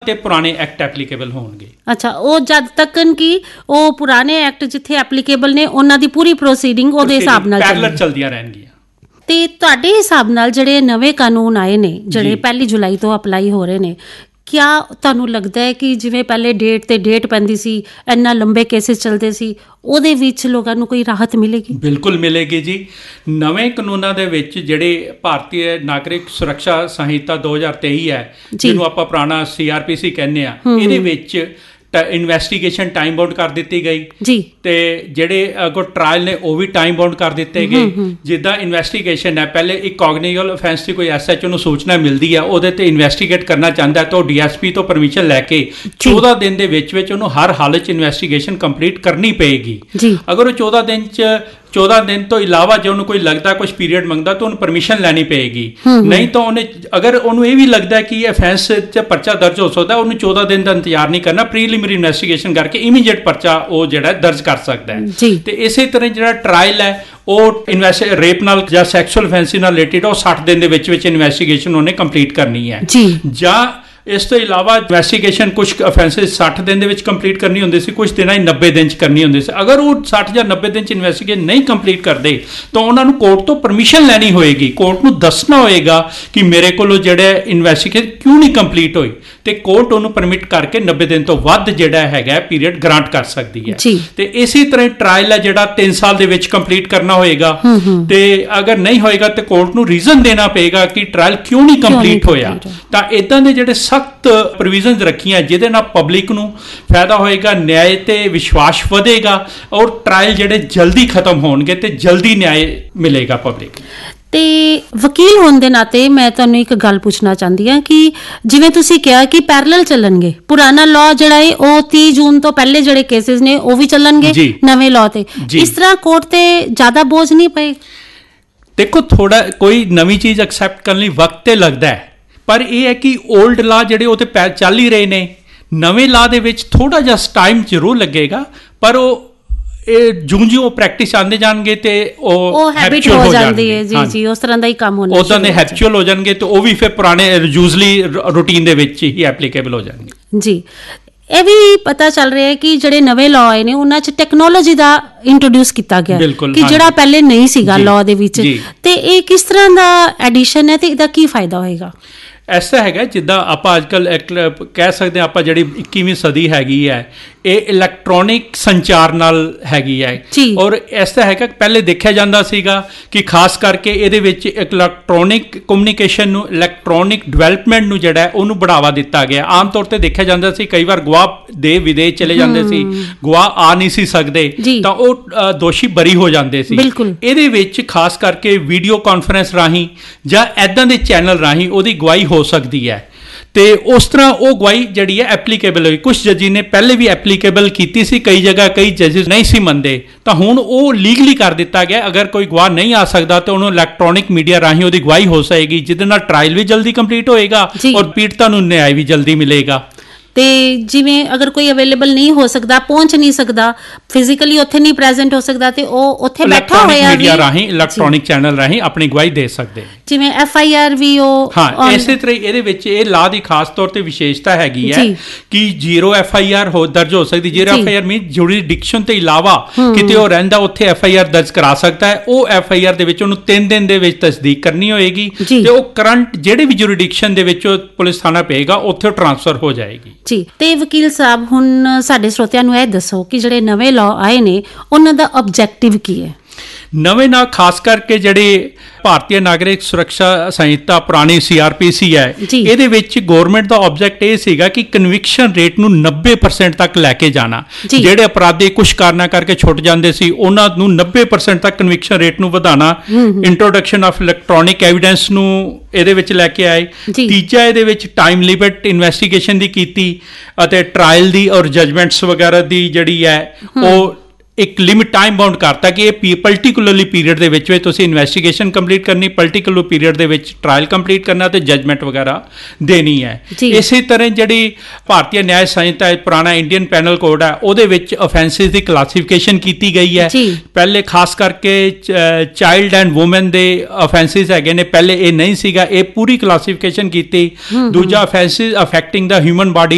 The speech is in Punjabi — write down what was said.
ਤੇ ਪੁਰਾਣੇ ਐਕਟ ਐਪਲੀਕੇਬਲ ਹੋਣਗੇ। ਅੱਛਾ, ਉਹ ਜਦ ਤੱਕ ਕਿ ਉਹ ਪੁਰਾਣੇ ਐਕਟ ਜਿੱਥੇ ਐਪਲੀਕੇਬਲ ਨੇ ਉਹਨਾਂ ਦੀ ਪੂਰੀ ਪ੍ਰੋਸੀਡਿੰਗ ਉਹਦੇ ਹਿਸਾਬ ਨਾਲ ਪੈਰਲਲ ਚੱਲਦੀਆਂ ਰਹਿਣਗੀਆਂ। ਤੇ ਤੁਹਾਡੇ ਹਿਸਾਬ ਨਾਲ ਜਿਹੜੇ ਨਵੇਂ ਕਾਨੂੰਨ ਆਏ ਨੇ, ਜਿਹੜੇ 1 ਜੁਲਾਈ ਤੋਂ ਅਪਲਾਈ ਹੋ ਰਹੇ ਨੇ, ਕਿਆ ਤੁਹਾਨੂੰ ਲੱਗਦਾ ਹੈ ਕਿ ਜਿਵੇਂ ਪਹਿਲੇ ਡੇਟ ਤੇ ਡੇਟ ਪੈਂਦੀ ਸੀ, ਇੰਨਾ ਲੰਬੇ ਕੇਸਿਸ ਚੱਲਦੇ ਸੀ, ਉਹਦੇ ਵਿੱਚ ਲੋਕਾਂ ਨੂੰ ਕੋਈ ਰਾਹਤ ਮਿਲੇਗੀ? ਬਿਲਕੁਲ ਮਿਲੇਗੀ ਜੀ। ਨਵੇਂ ਕਾਨੂੰਨਾਂ ਦੇ ਵਿੱਚ ਜਿਹੜੇ ਭਾਰਤੀ ਨਾਗਰਿਕ ਸੁਰੱਖਿਆ ਸੰਹਿਤਾ 2023 ਹੈ, ਜਿਹਨੂੰ ਆਪਾਂ ਪੁਰਾਣਾ CRPC ਕਹਿੰਦੇ ਆ, ਇਹਦੇ ਵਿੱਚ ਇਨਵੈਸਟੀਗੇਸ਼ਨ ਟਾਈਮ ਬਾਉਂਡ ਕਰ ਦਿੱਤੀ ਗਈ ਜੀ, ਤੇ ਜਿਹੜੇ ਅੱਗੋਂ ਟਰਾਇਲ ਨੇ ਉਹ ਵੀ ਟਾਈਮ ਬਾਉਂਡ ਕਰ ਦਿੱਤੇ ਗਏ। ਜਿੱਦਾਂ ਇਨਵੈਸਟੀਗੇਸ਼ਨ ਹੈ, ਪਹਿਲੇ ਇੱਕ ਕੌਗਨੀਬਲ ਅਫੈਂਸ ਦੀ ਕੋਈ SHO ਨੂੰ ਸੂਚਨਾ ਮਿਲਦੀ ਹੈ, ਉਹਦੇ ਤੇ ਇਨਵੈਸਟੀਗੇਟ ਕਰਨਾ ਚਾਹੁੰਦਾ ਤਾਂ ਉਹ DSP ਤੋਂ ਪਰਮਿਸ਼ਨ ਲੈ ਕੇ 14 ਦਿਨ ਦੇ ਵਿੱਚ ਉਹਨੂੰ ਹਰ ਹਾਲਤ 'ਚ ਇਨਵੈਸਟੀਗੇਸ਼ਨ ਕੰਪਲੀਟ ਕਰਨੀ ਪਏਗੀ। ਅਗਰ ਉਹ 14 ਦਿਨ ਤੋਂ ਇਲਾਵਾ ਜੇ ਉਹਨੂੰ ਕੋਈ ਲੱਗਦਾ ਕੁਝ ਪੀਰੀਅਡ ਮੰਗਦਾ ਤਾਂ ਉਹਨੂੰ ਪਰਮਿਸ਼ਨ ਲੈਣੀ ਪਏਗੀ। ਨਹੀਂ ਤਾਂ ਅਗਰ ਉਹਨੂੰ ਇਹ ਵੀ ਲੱਗਦਾ ਕਿ ਅਫੈਂਸ 'ਚ ਪਰਚਾ ਦਰਜ ਹੋ ਸਕਦਾ, ਉਹਨੂੰ 14 ਦਿਨ ਦਾ ਇੰਤਜ਼ਾਰ ਨਹੀਂ ਕਰਨਾ, ਪ੍ਰੀਲਿਮਿਨਰੀ ਇਨਵੈਸਟੀਗੇਸ਼ਨ ਕਰਕੇ ਇਮੀਡੀਏਟ ਪਰਚਾ ਉਹ ਜਿਹੜਾ ਦਰਜ ਕਰ ਸਕਦਾ ਹੈ। ਤੇ ਇਸੇ ਤਰ੍ਹਾਂ ਜਿਹੜਾ ਟਰਾਇਲ ਹੈ ਉਹ ਰੇਪ ਨਾਲ ਜਾਂ ਸੈਕਸ਼ੂਅਲ ਅਫੈਂਸਿਸ ਨਾਲ ਰਿਲੇਟਿਡ ਉਹ 60 ਦਿਨ ਦੇ ਵਿੱਚ ਇਨਵੈਸਟੀਗੇਸ਼ਨ ਉਹਨੇ ਕੰਪਲੀਟ ਕਰਨੀ ਹੈ। ਜਾਂ ਇਸ ਤੋਂ ਇਲਾਵਾ ਇਨਵੈਸਟੀਗੇਸ਼ਨ ਕੁਝ ਅਫੈਂਸਿਸ 60 ਦਿਨ ਦੇ ਵਿੱਚ ਕੰਪਲੀਟ ਕਰਨੀ ਹੁੰਦੀ ਸੀ, ਕੁਝ ਦਿਨਾਂ 90 ਦਿਨ 'ਚ ਕਰਨੀ ਹੁੰਦੀ ਸੀ। ਅਗਰ ਉਹ 60 ਜਾਂ 90 ਦਿਨ 'ਚ ਇਨਵੈਸਟੀਗੇਸ਼ਨ ਨਹੀਂ ਕੰਪਲੀਟ ਕਰਦੇ ਤਾਂ ਉਹਨਾਂ ਨੂੰ ਕੋਰਟ ਤੋਂ ਪਰਮਿਸ਼ਨ ਲੈਣੀ ਹੋਏਗੀ, ਕੋਰਟ ਨੂੰ ਦੱਸਣਾ ਹੋਏਗਾ ਕਿ ਮੇਰੇ ਕੋਲੋਂ ਜਿਹੜਾ ਇਨਵੈਸਟੀਗੇਸ਼ਨ ਕਿਉਂ ਨਹੀਂ ਕੰਪਲੀਟ ਹੋਈ, ਤੇ ਕੋਰਟ ਉਹਨੂੰ ਪਰਮਿਟ ਕਰਕੇ 90 ਦਿਨ ਤੋਂ ਵੱਧ ਜਿਹੜਾ ਹੈਗਾ ਪੀਰੀਅਡ ਗ੍ਰਾਂਟ ਕਰ ਸਕਦੀ ਹੈ। ਤੇ ਇਸੇ ਤਰ੍ਹਾਂ ਟਰਾਇਲ ਹੈ ਜਿਹੜਾ 3 ਸਾਲ ਦੇ ਵਿੱਚ ਕੰਪਲੀਟ ਕਰਨਾ ਹੋਏਗਾ, ਤੇ ਅਗਰ ਨਹੀਂ ਹੋਏਗਾ ਤੇ ਕੋਰਟ ਨੂੰ ਰੀਜ਼ਨ ਦੇਣਾ ਪਏਗਾ ਕਿ ਟਰਾਇਲ ਕਿਉਂ ਨਹੀਂ ਕੰਪਲੀਟ ਹੋਇਆ। ਤਾਂ ਇਦਾਂ ਦੇ ਜਿਹੜੇ ਸਖਤ ਪ੍ਰੋਵੀਜ਼ਨਸ ਰੱਖੀਆਂ ਜਿਹਦੇ ਨਾਲ ਪਬਲਿਕ ਨੂੰ ਫਾਇਦਾ ਹੋਏਗਾ, ਨਿਆਂ ਤੇ ਵਿਸ਼ਵਾਸ ਵਧੇਗਾ, ਔਰ ਟਰਾਇਲ ਜਿਹੜੇ ਜਲਦੀ ਖਤਮ ਹੋਣਗੇ ਤੇ ਜਲਦੀ ਨਿਆਂ ਮਿਲੇਗਾ ਪਬਲਿਕ। ਤੇ ਵਕੀਲ ਹੋਣ ਦੇ ਨਾਤੇ ਮੈਂ ਤੁਹਾਨੂੰ ਇੱਕ ਗੱਲ ਪੁੱਛਣਾ ਚਾਹੁੰਦੀ ਹਾਂ ਕਿ ਜਿਵੇਂ ਤੁਸੀਂ ਕਿਹਾ ਕਿ ਪੈਰਲਲ ਚੱਲਣਗੇ, ਪੁਰਾਣਾ ਲਾਅ ਜਿਹੜਾ ਹੈ ਉਹ 30 ਜੂਨ ਤੋਂ ਪਹਿਲੇ ਜਿਹੜੇ ਕੇਸਿਸ ਨੇ ਉਹ ਵੀ ਚੱਲਣਗੇ ਨਵੇਂ ਲਾਅ ਤੇ, ਇਸ ਤਰ੍ਹਾਂ ਕੋਰਟ ਤੇ ਜ਼ਿਆਦਾ ਬੋਝ ਨਹੀਂ ਪਏ? ਦੇਖੋ, ਥੋੜਾ ਕੋਈ ਨਵੀਂ ਚੀਜ਼ ਐਕਸੈਪਟ ਕਰਨ ਲਈ ਵਕਤ ਤੇ ਲੱਗਦਾ ਹੈ, ਪਰ ਇਹ ਹੈ ਕਿ 올ਡ ਲਾਅ ਜਿਹੜੇ ਉਹ ਤੇ ਚੱਲ ਹੀ ਰਹੇ ਨੇ। ਨਵੇਂ ਲਾਅ ਦੇ ਵਿੱਚ ਥੋੜਾ ਜਿਹਾ ਟਾਈਮ ਜ਼ਰੂਰ ਲੱਗੇਗਾ, ਪਰ ਉਹ ਜਿਉਂ ਪ੍ਰੈਕਟਿਸ ਆਉਂਦੇ ਜਾਣਗੇ ਤੇ ਉਹ ਹੈਬਿਟ ਹੋ ਜਾਂਦੀ ਹੈ। ਜੀ, ਉਸ ਤਰ੍ਹਾਂ ਦਾ ਹੀ ਕੰਮ ਹੋਣਾ, ਉਦਾਂ ਦੇ ਹੈਬਚੁਅਲ ਹੋ ਜਾਣਗੇ ਤੇ ਉਹ ਵੀ ਫਿਰ ਪੁਰਾਣੇ ਯੂਜ਼ਲੀ ਰੂਟੀਨ ਦੇ ਵਿੱਚ ਹੀ ਐਪਲੀਕੇਬਲ ਹੋ ਜਾਣਗੇ। ਜੀ, ਇਹ ਵੀ ਪਤਾ ਚੱਲ ਰਿਹਾ ਹੈ ਕਿ ਜਿਹੜੇ ਨਵੇਂ ਲਾਅ ਆਏ ਨੇ ਉਹਨਾਂ 'ਚ ਟੈਕਨੋਲੋਜੀ ਦਾ ਇੰਟਰੋਡਿਊਸ ਕੀਤਾ ਗਿਆ ਕਿ ਜਿਹੜਾ ਪਹਿਲੇ ਨਹੀਂ ਸੀਗਾ ਲਾਅ ਦੇ ਵਿੱਚ, ਤੇ ਇਹ ਕਿਸ ਤਰ੍ਹਾਂ ਦਾ ਐਡੀਸ਼ਨ ਹੈ ਤੇ ਇਹਦਾ ਕੀ ਫਾਇਦਾ ਹੋਏਗਾ? ਐਸਾ ਹੈਗਾ ਜਿੱਦਾਂ ਆਪਾਂ ਅੱਜ ਕੱਲ੍ਹ ਕਹਿ ਸਕਦੇ ਹਾਂ, ਆਪਾਂ ਜਿਹੜੀ 21ਵੀਂ ਸਦੀ ਹੈਗੀ ਹੈ ਇਹ ਇਲੈਕਟ੍ਰੋਨਿਕ ਸੰਚਾਰ ਨਾਲ ਹੈਗੀ ਹੈ। ਔਰ ਐਸਾ ਹੈਗਾ ਪਹਿਲੇ ਦੇਖਿਆ ਜਾਂਦਾ ਸੀਗਾ ਕਿ ਖਾਸ ਕਰਕੇ ਇਹਦੇ ਵਿੱਚ ਇਲੈਕਟ੍ਰੋਨਿਕ ਕਮਿਊਨੀਕੇਸ਼ਨ ਨੂੰ, ਇਲੈਕਟ੍ਰੋਨਿਕ ਡਿਵੈਲਪਮੈਂਟ ਨੂੰ ਜਿਹੜਾ ਹੈ ਉਹਨੂੰ ਬੜਾਵਾ ਦਿੱਤਾ ਗਿਆ। ਆਮ ਤੌਰ ਤੇ ਦੇਖਿਆ ਜਾਂਦਾ ਸੀ ਕਈ ਵਾਰ ਗਵਾਹ ਦੇ ਵਿਦੇਸ਼ ਚਲੇ ਜਾਂਦੇ ਸੀ, ਗਵਾਹ ਆ ਨਹੀਂ ਸੀ ਸਕਦੇ, ਤਾਂ ਉਹ ਦੋਸ਼ੀ ਬਰੀ ਹੋ ਜਾਂਦੇ ਸੀ। ਇਹਦੇ ਵਿੱਚ ਖਾਸ ਕਰਕੇ ਵੀਡੀਓ ਕਾਨਫਰੰਸ ਰਾਹੀਂ ਜਾਂ ਇੱਦਾਂ ਦੇ ਚੈਨਲ ਰਾਹੀਂ ਉਹਦੀ ਗਵਾਹੀ ਹੋ ਸਕਦੀ ਹੈ, ਤੇ ਉਸ ਤਰ੍ਹਾਂ ਉਹ ਗਵਾਹੀ ਜਿਹੜੀ ਹੈ ਐਪਲੀਕੇਬਲ ਹੋਈ। ਕੁਝ ਜੱਜੀ ਨੇ ਪਹਿਲੇ ਵੀ ਐਪਲੀਕੇਬਲ ਕੀਤੀ ਸੀ, ਕਈ ਜਗ੍ਹਾ ਕਈ ਜੱਜਿਸ ਨਹੀਂ ਸੀ ਮੰਨਦੇ, ਤਾਂ ਹੁਣ ਉਹ ਲੀਗਲੀ ਕਰ ਦਿੱਤਾ ਗਿਆ। ਅਗਰ ਕੋਈ ਗਵਾਹ ਨਹੀਂ ਆ ਸਕਦਾ ਤਾਂ ਉਹਨੂੰ ਇਲੈਕਟ੍ਰੋਨਿਕ ਮੀਡੀਆ ਰਾਹੀਂ ਉਹਦੀ ਗਵਾਹੀ ਹੋ ਸਕੇਗੀ, ਜਿਹਦੇ ਨਾਲ ਟਰਾਇਲ ਵੀ ਜਲਦੀ ਕੰਪਲੀਟ ਹੋਏਗਾ ਔਰ ਪੀੜਤਾਂ ਨੂੰ ਨਿਆਂ ਵੀ ਜਲਦੀ ਮਿਲੇਗਾ। ਤੇ ਜਿਵੇਂ ਅਗਰ ਕੋਈ ਅਵੇਲੇਬਲ ਨਹੀਂ ਹੋ ਸਕਦਾ, ਪਹੁੰਚ ਨਹੀਂ ਸਕਦਾ, ਫਿਜ਼ੀਕਲੀ ਉੱਥੇ ਨਹੀਂ ਪ੍ਰੈਜ਼ੈਂਟ ਹੋ ਸਕਦਾ, ਤੇ ਉਹ ਉੱਥੇ ਬੈਠਾ ਹੋਇਆ ਮੀਡੀਆ ਰਾਹੀਂ, ਇਲੈਕਟ੍ਰੋਨਿਕ ਚੈਨਲ ਰਾਹੀਂ ਆਪਣੀ ਗਵਾਹੀ ਦੇ ਸਕਦੇ। ਜਿਵੇਂ FIR ਵੀ ਉਹ ਇਸੇ ਤਰ੍ਹਾਂ ਇਹਦੇ ਵਿੱਚ ਇਹ ਲਾਅ ਦੀ ਖਾਸ ਤੌਰ ਤੇ ਵਿਸ਼ੇਸ਼ਤਾ ਹੈਗੀ ਹੈ ਕਿ 0 FIR ਦਰਜ ਹੋ ਸਕਦੀ। 0 FIR ਮੀਨ ਜੁਰਿਸਡਿਕਸ਼ਨ ਤੇ ਇਲਾਵਾ ਕਿਤੇ ਉਹ ਰਹਿੰਦਾ ਉੱਥੇ FIR ਦਰਜ ਕਰਾ ਸਕਦਾ ਹੈ। ਉਹ FIR ਦੇ ਵਿੱਚ ਉਹਨੂੰ 3 ਦਿਨ ਦੇ ਵਿੱਚ ਤਸਦੀਕ ਕਰਨੀ ਹੋਏਗੀ, ਤੇ ਉਹ ਕਰੰਟ ਜਿਹੜੇ ਵੀ ਜੁਰਿਸਡਿਕਸ਼ਨ ਦੇ ਵਿੱਚ ਪੁਲਿਸ ਥਾਣਾ ਪਏਗਾ ਉੱਥੇ ਟ੍ਰਾਂਸਫਰ ਹੋ ਜਾਏਗੀ। ਜੀ, ਤੇ ਵਕੀਲ ਸਾਹਿਬ ਹੁਣ ਸਾਡੇ ਸਰੋਤਿਆਂ ਨੂੰ ਇਹ ਦੱਸੋ ਕਿ ਜਿਹੜੇ ਨਵੇਂ ਲਾਅ ਆਏ ਨੇ ਉਹਨਾਂ ਦਾ ਆਬਜੈਕਟਿਵ ਕੀ ਹੈ? ਨਵੇਂ ਨਾਲ ਖਾਸ ਕਰਕੇ ਜਿਹੜੇ ਭਾਰਤੀ ਨਾਗਰਿਕ ਸੁਰੱਖਿਆ ਸੰਹਿਤਾ ਪੁਰਾਣੀ CRPC ਹੈ, ਇਹਦੇ ਵਿੱਚ ਗਵਰਨਮੈਂਟ ਦਾ ਆਬਜੈਕਟ ਇਹ ਸੀਗਾ ਕਿ ਕਨਵਿਕਸ਼ਨ ਰੇਟ ਨੂੰ 90% ਤੱਕ ਲੈ ਕੇ ਜਾਣਾ। ਜਿਹੜੇ ਅਪਰਾਧੀ ਕੁਝ ਕਾਰਨਾਂ ਕਰਕੇ ਛੁੱਟ ਜਾਂਦੇ ਸੀ ਉਹਨਾਂ ਨੂੰ 90% ਤੱਕ ਕਨਵਿਕਸ਼ਨ ਰੇਟ ਨੂੰ ਵਧਾਉਣਾ। ਇੰਟਰੋਡਕਸ਼ਨ ਆਫ ਇਲੈਕਟ੍ਰੋਨਿਕ ਐਵੀਡੈਂਸ ਨੂੰ ਇਹਦੇ ਵਿੱਚ ਲੈ ਕੇ ਆਏ। ਤੀਜਾ, ਇਹਦੇ ਵਿੱਚ ਟਾਈਮ ਲਿਮਿਟ ਇਨਵੈਸਟੀਗੇਸ਼ਨ ਦੀ ਕੀਤੀ, ਅਤੇ ਟਰਾਇਲ ਦੀ ਔਰ ਜਜਮੈਂਟਸ ਵਗੈਰਾ ਦੀ ਜਿਹੜੀ ਹੈ ਉਹ ਇੱਕ ਲਿਮਿਟ ਟਾਈਮ ਬਾਉਂਡ ਕਰਤਾ ਕਿ ਇਹ ਪਰਟੀਕੂਲਰਲੀ ਪੀਰੀਅਡ ਦੇ ਵਿੱਚ ਤੁਸੀਂ ਇਨਵੈਸਟੀਗੇਸ਼ਨ ਕੰਪਲੀਟ ਕਰਨੀ, ਪਰਟੀਕੂਲਰ ਪੀਰੀਅਡ ਦੇ ਵਿੱਚ ਟਰਾਇਲ ਕੰਪਲੀਟ ਕਰਨਾ ਤੇ ਜਜਮੈਂਟ ਵਗੈਰਾ ਦੇਣੀ ਹੈ। ਇਸੇ ਤਰ੍ਹਾਂ ਜਿਹੜੀ ਭਾਰਤੀ ਨਿਆਂ ਸੰਹਿਤਾ ਪੁਰਾਣਾ ਇੰਡੀਅਨ ਪੈਨਲ ਕੋਡ ਹੈ ਉਹਦੇ ਵਿੱਚ ਅਫੈਂਸਿਸ ਦੀ ਕਲਾਸੀਫਿਕੇਸ਼ਨ ਕੀਤੀ ਗਈ ਹੈ। ਪਹਿਲੇ ਖਾਸ ਕਰਕੇ ਚਾਈਲਡ ਐਂਡ ਵੂਮਨ ਦੇ ਅਫੈਂਸਿਸ ਹੈਗੇ ਨੇ, ਪਹਿਲੇ ਇਹ ਨਹੀਂ ਸੀਗਾ, ਇਹ ਪੂਰੀ ਕਲਾਸੀਫਿਕੇਸ਼ਨ ਕੀਤੀ। ਦੂਜਾ, ਅਫੈਂਸਿਸ ਅਫੈਕਟਿੰਗ ਦਾ ਹਿਊਮਨ ਬਾਡੀ